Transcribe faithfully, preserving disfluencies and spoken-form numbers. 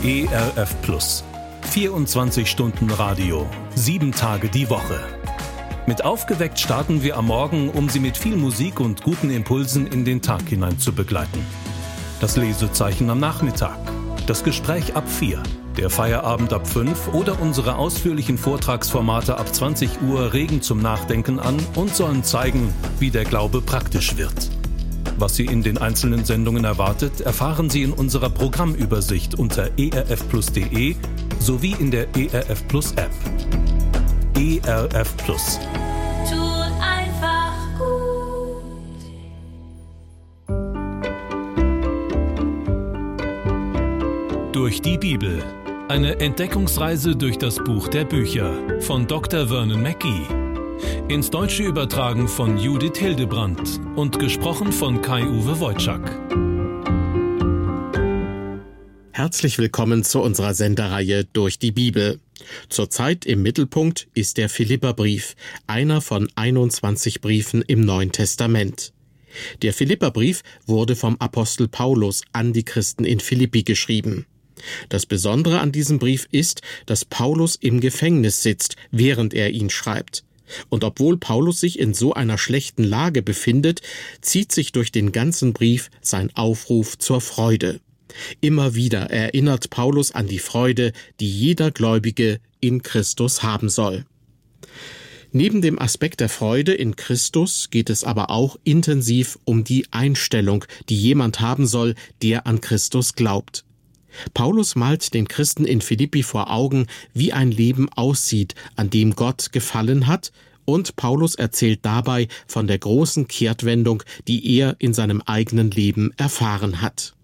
E R F Plus. vierundzwanzig Stunden Radio, sieben Tage die Woche. Mit Aufgeweckt starten wir am Morgen, um Sie mit viel Musik und guten Impulsen in den Tag hinein zu begleiten. Das Lesezeichen am Nachmittag, das Gespräch ab vier, der Feierabend ab fünf oder unsere ausführlichen Vortragsformate ab zwanzig Uhr regen zum Nachdenken an und sollen zeigen, wie der Glaube praktisch wird. Was Sie in den einzelnen Sendungen erwartet, erfahren Sie in unserer Programmübersicht unter e r f plus punkt d e sowie in der E R F Plus App. E R F Plus. Tut einfach gut. Durch die Bibel. Eine Entdeckungsreise durch das Buch der Bücher von Doktor Vernon Mackey. Ins Deutsche übertragen von Judith Hildebrandt und gesprochen von Kai-Uwe Wojczak. Herzlich willkommen zu unserer Sendereihe Durch die Bibel. Zurzeit im Mittelpunkt ist der Philipperbrief, einer von einundzwanzig Briefen im Neuen Testament. Der Philipperbrief wurde vom Apostel Paulus an die Christen in Philippi geschrieben. Das Besondere an diesem Brief ist, dass Paulus im Gefängnis sitzt, während er ihn schreibt. Und obwohl Paulus sich in so einer schlechten Lage befindet, zieht sich durch den ganzen Brief sein Aufruf zur Freude. Immer wieder erinnert Paulus an die Freude, die jeder Gläubige in Christus haben soll. Neben dem Aspekt der Freude in Christus geht es aber auch intensiv um die Einstellung, die jemand haben soll, der an Christus glaubt. Paulus malt den Christen in Philippi vor Augen, wie ein Leben aussieht, an dem Gott gefallen hat, und Paulus erzählt dabei von der großen Kehrtwendung, die er in seinem eigenen Leben erfahren hat.